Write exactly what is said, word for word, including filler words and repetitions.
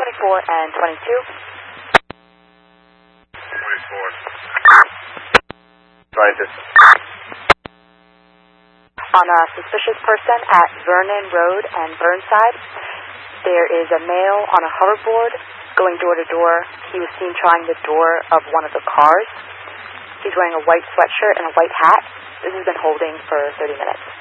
twenty-four and twenty-two. twenty-four. Advisor. On a suspicious person at Vernon Road and Burnside, there is a male on a hoverboard going door to door. He was seen trying the door of one of the cars. He's wearing a white sweatshirt and a white hat. This has been holding for thirty minutes.